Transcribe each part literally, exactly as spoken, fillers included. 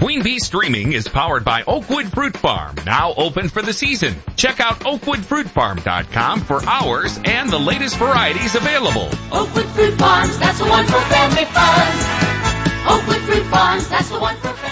Queen Bee Streaming is powered by Oakwood Fruit Farm, now open for the season. Check out oakwood fruit farm dot com for hours and the latest varieties available. Oakwood Fruit Farms, that's the one for family fun. Oakwood Fruit Farms, that's the one for family fun.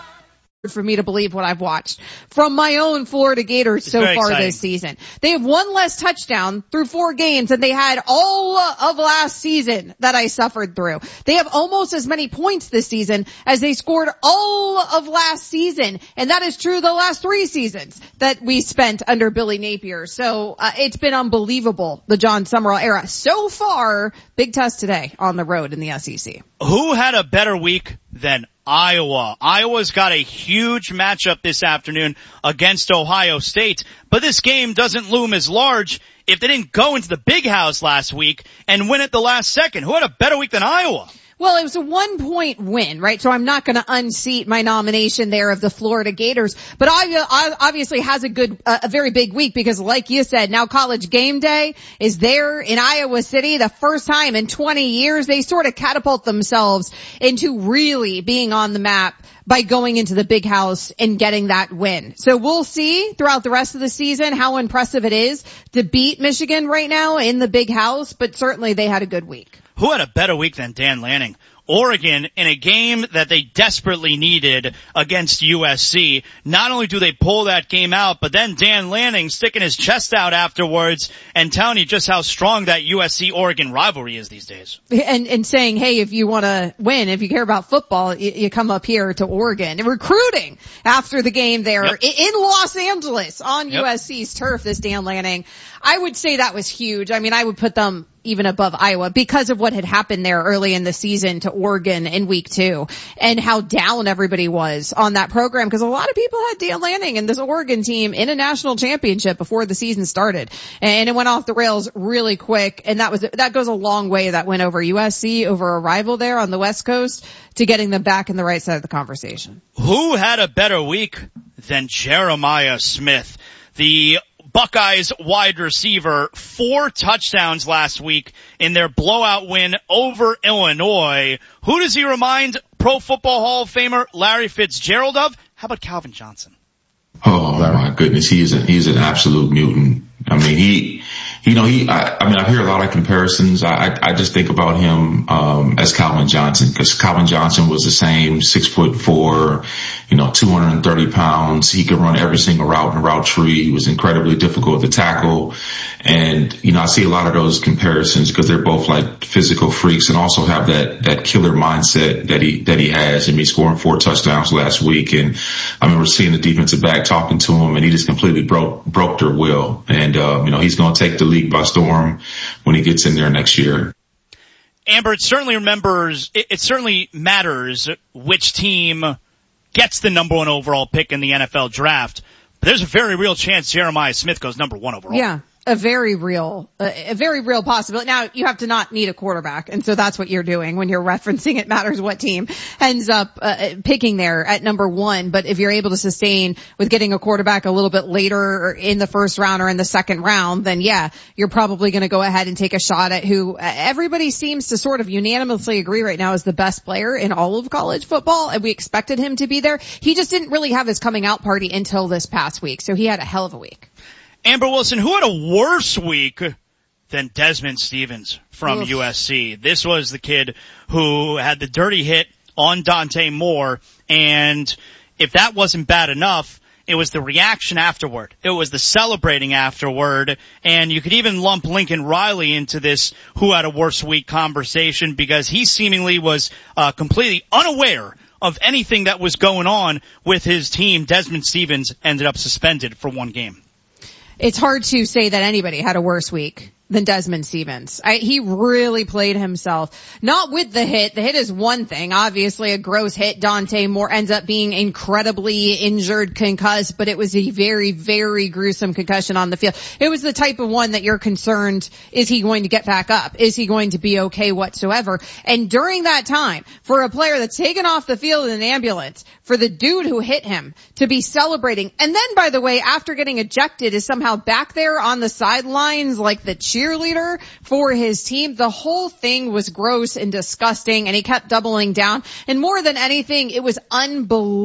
For me to believe what I've watched from my own Florida Gators so far exciting. this season. They have one less touchdown through four games than they had all of last season that I suffered through. They have almost as many points this season as they scored all of last season. And that is true the last three seasons that we spent under Billy Napier. So uh, it's been unbelievable, the John Summerall era. So far, big test today on the road in the S E C. Who had a better week than Iowa? Iowa's got a huge matchup this afternoon against Ohio State, but this game doesn't loom as large if they didn't go into the big house last week and win at the last second. Who had a better week than Iowa? Well, it was a one-point win, right? So I'm not going to unseat my nomination there of the Florida Gators. But Iowa obviously has a good, uh, a very big week because, like you said, now College Game Day is there in Iowa City. The first time in twenty years, they sort of catapult themselves into really being on the map by going into the big house and getting that win. So we'll see throughout the rest of the season how impressive it is to beat Michigan right now in the big house, but certainly they had a good week. Who had a better week than Dan Lanning? Oregon, in a game that they desperately needed against U S C, not only do they pull that game out, but then Dan Lanning sticking his chest out afterwards and telling you just how strong that U S C-Oregon rivalry is these days. And, and saying, hey, if you want to win, if you care about football, you, you come up here to Oregon. And recruiting after the game there Yep. in Los Angeles on Yep. U S C's turf, this Dan Lanning. I would say that was huge. I mean, I would put them even above Iowa because of what had happened there early in the season to Oregon in week two and how down everybody was on that program because a lot of people had Dan Lanning and this Oregon team in a national championship before the season started and it went off the rails really quick and that was, that goes a long way, that win over U S C, over a rival there on the West Coast, to getting them back in the right side of the conversation. Who had a better week than Jeremiah Smith? The Buckeyes wide receiver, four touchdowns last week in their blowout win over Illinois. Who does he remind Pro Football Hall of Famer Larry Fitzgerald of? How about Calvin Johnson? Oh my goodness, he's a, he's an absolute mutant. I mean, he, you know, he, I, I mean, I hear a lot of comparisons. I, I, I just think about him, um, as Calvin Johnson, because Calvin Johnson was the same, six foot four, you know, two hundred thirty pounds. He could run every single route in the route tree. He was incredibly difficult to tackle. And, you know, I see a lot of those comparisons because they're both like physical freaks and also have that, that killer mindset that he, that he has. I mean, scoring four touchdowns last week. And I remember seeing the defensive back talking to him and he just completely broke, broke their will. And, uh, you know, he's going to take the league by storm when he gets in there next year. Amber, it certainly remembers, it, it certainly matters which team gets the number one overall pick in the N F L draft. But there's a very real chance Jeremiah Smith goes number one overall. Yeah. A very real, a, a very real possibility. Now, you have to not need a quarterback, and so that's what you're doing when you're referencing it matters what team ends up uh, picking there at number one. But if you're able to sustain with getting a quarterback a little bit later in the first round or in the second round, then yeah, you're probably going to go ahead and take a shot at who everybody seems to sort of unanimously agree right now is the best player in all of college football, and we expected him to be there. He just didn't really have his coming out party until this past week, so he had a hell of a week. Amber Wilson, who had a worse week than Desmond Stevens from Oof. U S C? This was the kid who had the dirty hit on Dante Moore, and if that wasn't bad enough, it was the reaction afterward. It was the celebrating afterward, and you could even lump Lincoln Riley into this who had a worse week conversation because he seemingly was uh, completely unaware of anything that was going on with his team. Desmond Stevens ended up suspended for one game. It's hard to say that anybody had a worse week than Desmond Stevens. I, he really played himself. Not with the hit. The hit is one thing. Obviously a gross hit. Dante Moore ends up being incredibly injured, concussed, but it was a very, very gruesome concussion on the field. It was the type of one that you're concerned, is he going to get back up? Is he going to be okay whatsoever? And during that time, for a player that's taken off the field in an ambulance, for the dude who hit him to be celebrating, and then by the way, after getting ejected is somehow back there on the sidelines like the cheerleader for his team. The whole thing was gross and disgusting, and he kept doubling down. And more than anything, it was unbelievable.